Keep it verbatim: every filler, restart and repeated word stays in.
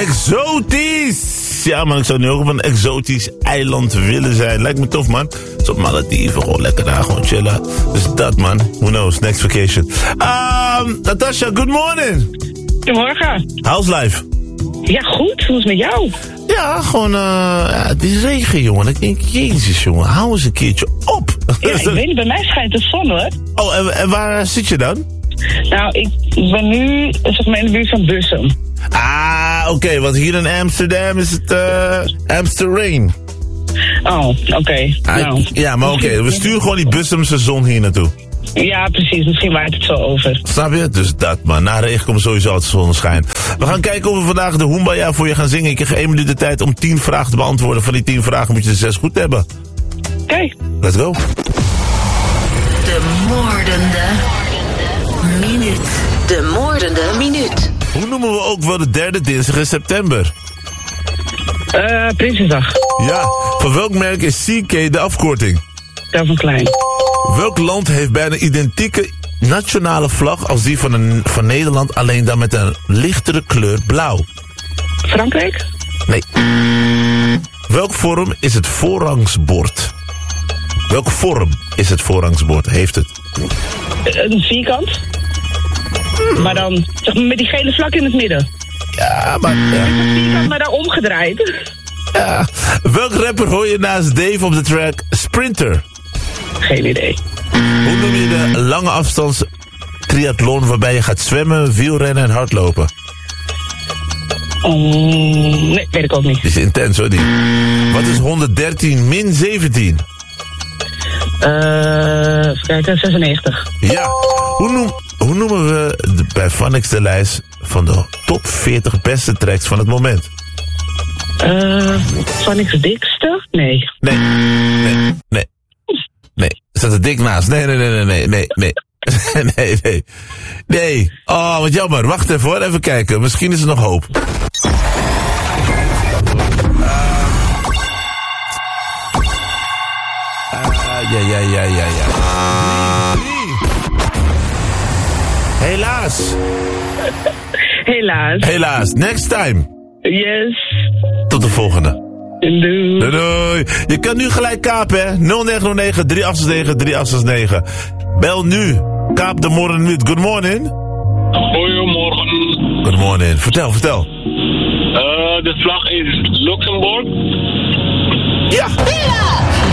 Exotisch! Ja man, ik zou nu ook op een exotisch eiland willen zijn. Lijkt me tof man. Zo'n Malediven, gewoon lekker daar, gewoon chillen. Dus dat man, who knows, next vacation. Um, Natasha, good morning. Goedemorgen. How's life? Ja goed, hoe is het met jou? Ja, gewoon, uh, ja, het is regen jongen. Ik denk, jezus jongen, hou eens een keertje op. Ja, ik weet niet, bij mij schijnt de zon hoor. Oh, en, en waar zit je dan? Nou, ik ben nu zeg maar in de buurt van Bussum. Ah, oké, okay, want hier in Amsterdam is het uh, Amsterrain. Oh, oké. Okay. Nou. Ja, maar oké, okay, we sturen gewoon die Bussumse zon hier naartoe. Ja, precies. Misschien waait het zo over. Snap je? Dus dat, man. Na regen komt sowieso altijd zonneschijn. We gaan kijken of we vandaag de Humbaya voor je gaan zingen. Ik krijg één minuut de tijd om tien vragen te beantwoorden. Van die tien vragen moet je er zes goed hebben. Oké. Okay. Let's go. De moordende minuut. De moordende minuut. Hoe noemen we ook wel de derde dinsdag in september? Eh, uh, Prinsjesdag. Ja. Van welk merk is C K de afkorting? Calvin Klein. Welk land heeft bijna identieke nationale vlag als die van, een, van Nederland, alleen dan met een lichtere kleur blauw? Frankrijk? Nee. Welk vorm is het voorrangsbord? Welke vorm is het voorrangsbord? Heeft het? Een vierkant. Hmm. Maar dan zeg maar met die gele vlak in het midden. Ja, maar... Ja. Een vierkant, maar dan omgedraaid. Ja. Welk rapper hoor je naast Dave op de track Sprinter? Geen idee. Hoe noem je de lange afstands triathlon waarbij je gaat zwemmen, wielrennen en hardlopen? Um, nee, weet ik ook niet. Die is intens hoor, die. Wat is honderddertien min zeventien? Eh, uh, even kijken, zesennegentig. Ja. Hoe, noem, hoe noemen we de, bij Phonics de lijst van de top veertig beste tracks van het moment? Eh, uh, Phonics dikste? Nee. Nee. Nee. Nee. Nee, staat er dik naast. Nee, nee, nee, nee, nee, nee, nee. nee, nee. Nee. Oh, wat jammer. Wacht even hoor, even kijken. Misschien is er nog hoop. Uh, uh, ja, ja, ja, ja, ja. Helaas. Helaas. Helaas. Next time. Yes. Tot de volgende. Doei. Doei, doei. Je kan nu gelijk kapen, hè. nul negen nul negen drie acht zes negen drie acht zes negen. Bel nu. Kaap de morgen minuut. Good morning. Goedemorgen. Good morning. Vertel, vertel. Uh, de vlag is Luxemburg. Ja.